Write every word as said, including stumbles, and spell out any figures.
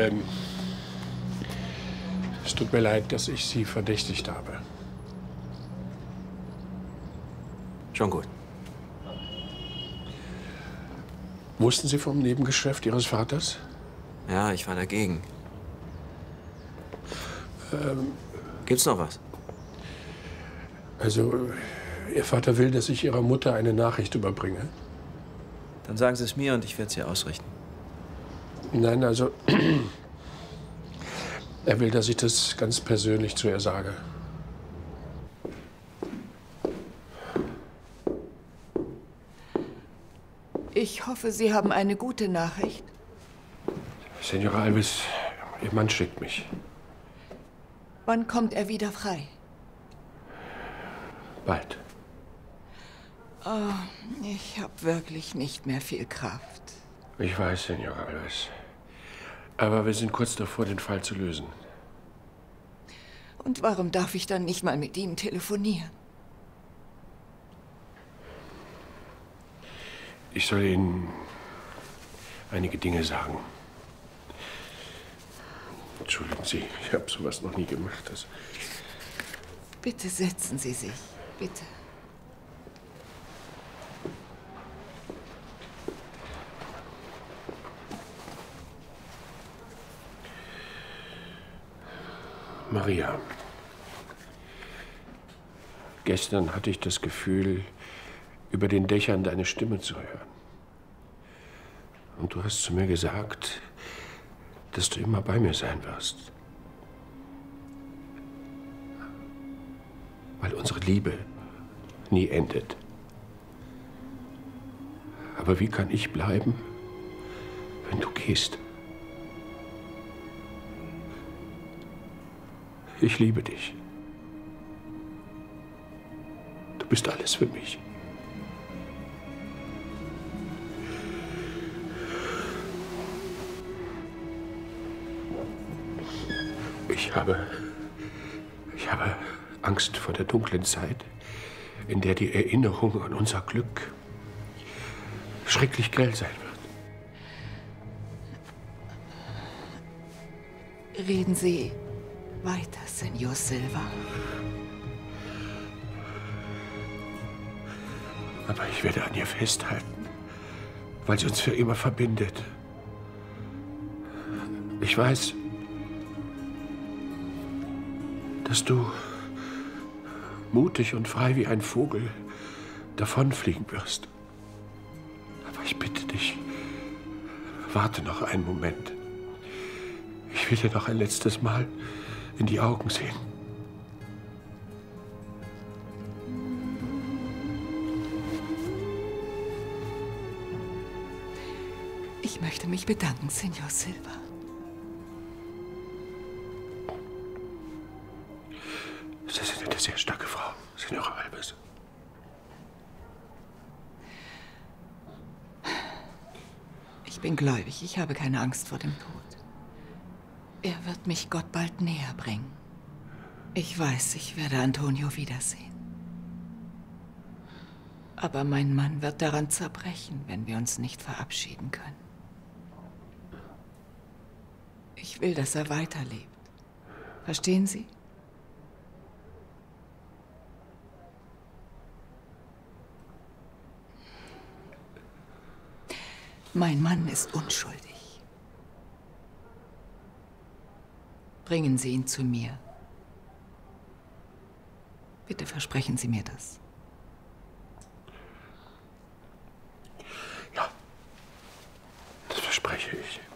Ähm, es tut mir leid, dass ich Sie verdächtigt habe. Schon gut. Wussten Sie vom Nebengeschäft Ihres Vaters? Ja, ich war dagegen. Ähm, Gibt's noch was? Also, Ihr Vater will, dass ich Ihrer Mutter eine Nachricht überbringe. Dann sagen Sie es mir und ich werde es ihr ausrichten. Nein, also, er will, dass ich das ganz persönlich zu ihr sage. Ich hoffe, Sie haben eine gute Nachricht. Senora Alves, Ihr Mann schickt mich. Wann kommt er wieder frei? Bald. Oh, ich habe wirklich nicht mehr viel Kraft. Ich weiß, Senora Alves. Aber wir sind kurz davor, den Fall zu lösen. Und warum darf ich dann nicht mal mit Ihnen telefonieren? Ich soll Ihnen einige Dinge sagen. Entschuldigen Sie, ich habe sowas noch nie gemacht. Das Bitte setzen Sie sich, bitte. Maria, gestern hatte ich das Gefühl, über den Dächern deine Stimme zu hören. Und du hast zu mir gesagt, dass du immer bei mir sein wirst. Weil unsere Liebe nie endet. Aber wie kann ich bleiben, wenn du gehst? Ich liebe dich. Du bist alles für mich. Ich habe, ich habe Angst vor der dunklen Zeit, in der die Erinnerung an unser Glück schrecklich grell sein wird. Reden Sie weiter, Senor Silva. Aber ich werde an ihr festhalten, weil sie uns für immer verbindet. Ich weiß, dass du mutig und frei wie ein Vogel davonfliegen wirst. Aber ich bitte dich, warte noch einen Moment. Ich will dir noch ein letztes Mal in die Augen sehen. Ich möchte mich bedanken, Senor Silva. Sie sind eine sehr starke Frau, Senora Alves. Ich bin gläubig. Ich habe keine Angst vor dem Tod. Er wird mich Gott bald näher bringen. Ich weiß, ich werde Antonio wiedersehen. Aber mein Mann wird daran zerbrechen, wenn wir uns nicht verabschieden können. Ich will, dass er weiterlebt. Verstehen Sie? Mein Mann ist unschuldig. Bringen Sie ihn zu mir. Bitte versprechen Sie mir das. Ja, das verspreche ich.